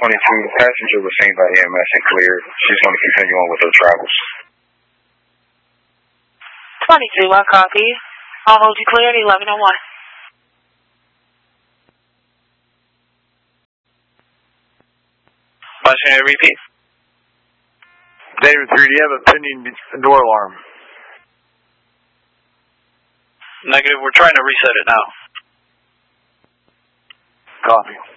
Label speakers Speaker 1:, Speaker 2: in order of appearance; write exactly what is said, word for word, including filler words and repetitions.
Speaker 1: twenty-two, the passenger was seen by E M S and cleared. She's going to continue on with her travels.
Speaker 2: twenty-two, I copy. I'll hold you clear at eleven oh one.
Speaker 3: Passenger, repeat.
Speaker 4: David three, do you have a pending door alarm?
Speaker 3: Negative, we're trying to reset it now.
Speaker 4: Copy.